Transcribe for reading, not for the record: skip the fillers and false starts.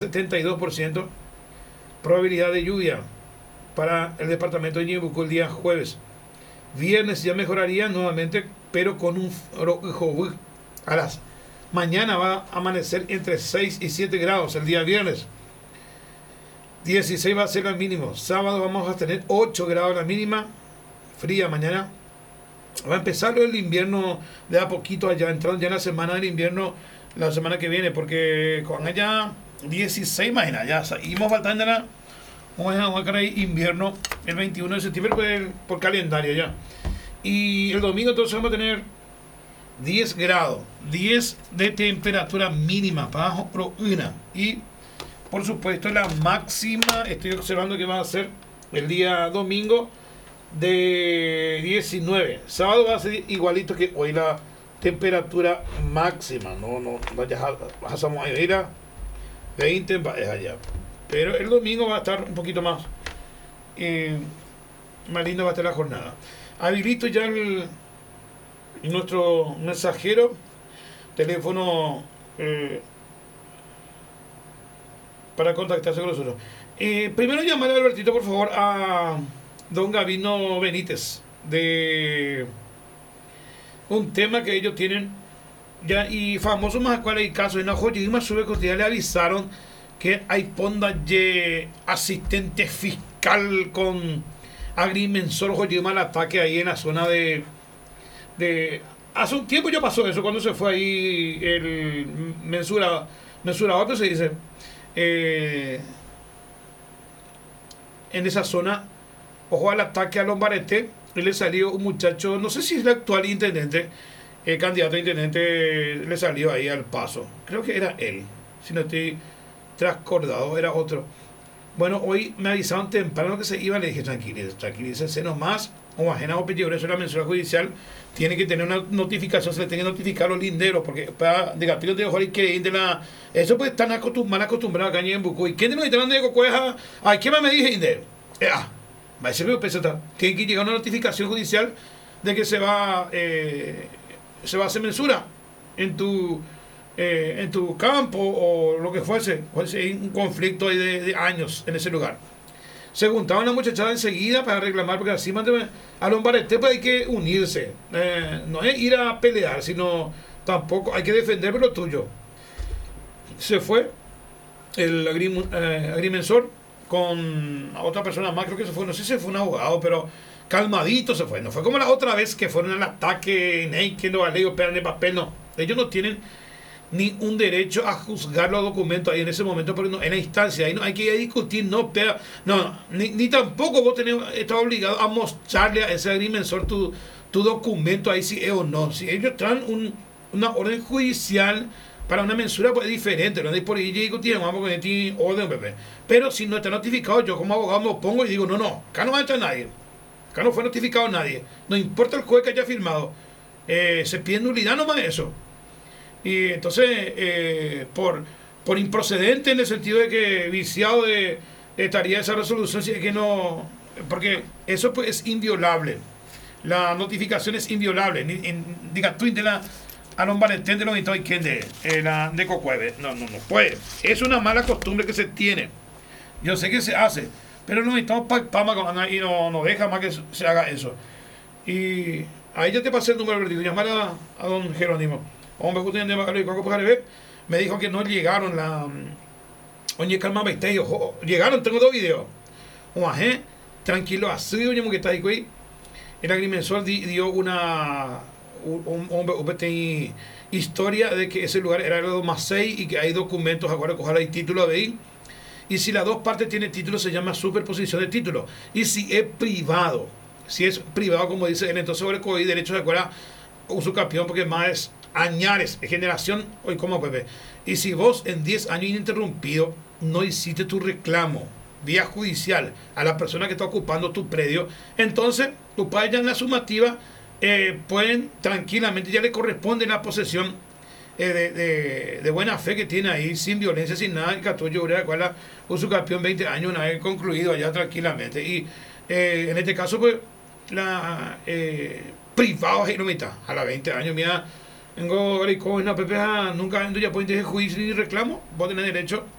72%. Probabilidad de lluvia para el departamento de Ñeembucú el día jueves. Viernes ya mejoraría nuevamente, pero con un a las mañana va a amanecer entre 6 y 7 grados el día viernes. 16 va a ser el mínimo. Sábado vamos a tener 8 grados la mínima. Fría mañana. Va a empezar el invierno de a poquito allá, entrando ya en la semana del invierno la semana que viene, porque con allá 16, imagina, ya seguimos faltando vamos a creer invierno el 21 de septiembre por calendario ya. Y el domingo entonces vamos a tener 10 grados, 10 de temperatura mínima, bajo pro una. Y por supuesto la máxima, estoy observando que va a ser el día domingo de 19. Sábado va a ser igualito que hoy la temperatura máxima. No pasamos a ir a 20 allá. Pero el domingo va a estar un poquito más lindo va a estar la jornada. Habilito ya nuestro mensajero, teléfono para contactarse con nosotros. Primero llamar a Albertito, por favor, a don Gabino Benítez, de un tema que ellos tienen ya, y famoso más cual hay casos en la joyima sube que ya le avisaron que hay ponda de asistente fiscal con agrimensor joyima al ataque ahí en la zona de hace un tiempo ya pasó eso, cuando se fue ahí el mensurador que se dice en esa zona. Ojo al ataque a Lombarete, y le salió un muchacho, no sé si es el actual intendente, el candidato a intendente, le salió ahí al paso. Creo que era él, si no estoy trascordado, era otro. Bueno, hoy me avisaron temprano que se iba, le dije, tranquilícense nomás, o ajena o peligroso la mensura judicial, tiene que tener una notificación, se le tiene que notificar a los linderos, porque para de gatillos de ojo y que de la eso pues están mal acostumbrados acá en Ñeembucú. ¿Y quién de los internos de Cocueja? ¿A quién me dije indero? Va a ser tiene que llegar una notificación judicial de que se va a hacer mensura en tu campo o lo que fuese un conflicto de años en ese lugar. Se juntaba una muchachada enseguida para reclamar, porque así a Lombarete pues hay que unirse, no es ir a pelear, sino tampoco hay que defender lo tuyo. Se fue el agrimensor con otra persona más, creo que se fue, no sé si fue un abogado, pero calmadito se fue, no fue como la otra vez que fueron al ataque naked, los alegos, pegan de papel, no, ellos no tienen ni un derecho a juzgar los documentos ahí en ese momento, porque no, en la instancia ahí no hay que discutir, ni tampoco vos estás obligado a mostrarle a ese agrimensor tu documento ahí si es o no. Si ellos traen una orden judicial para una mensura, pues es diferente, no es por ahí discutir, vamos con este orden, bebé. Pero si no está notificado, yo como abogado me opongo y digo, no, acá no va a entrar nadie, acá no fue notificado nadie, no importa el juez que haya firmado, se pide nulidad nomás eso. Y entonces, por improcedente, en el sentido de que viciado estaría esa resolución, si es que no, porque eso pues es inviolable, la notificación es inviolable, diga tú de la a Lombarete de los de Cocueve, no puede, es una mala costumbre que se tiene, yo sé que se hace, pero no necesitamos pama y no deja más que se haga eso. Y ahí ya te pasé el número, Albertito, llamar a don Jerónimo. Hombre, me dijo que no llegaron oye, calma, llegaron, tengo 2 videos. Tranquilo, así, oye, que está ahí, el agrimensor dio una historia de que ese lugar era el 2+6 y que hay documentos, ojalá hay título de ahí. Y si las dos partes tienen título, se llama superposición de título. Y si es privado, como dice él, entonces sobre el derecho de acuerdo uso campeón, porque más es añares, generación, hoy como Pepe. Y si vos en 10 años ininterrumpido no hiciste tu reclamo vía judicial a la persona que está ocupando tu predio, entonces tus padres ya en la sumativa pueden tranquilamente, ya le corresponde la posesión de buena fe que tiene ahí, sin violencia, sin nada, el 14 de acuerdo uso campeón 20 años una vez concluido allá tranquilamente. Y en este caso pues la privado a las 20 años, mira, tengo no, Pepe, nunca ya pueden tener juicio ni reclamo, vos tenés derecho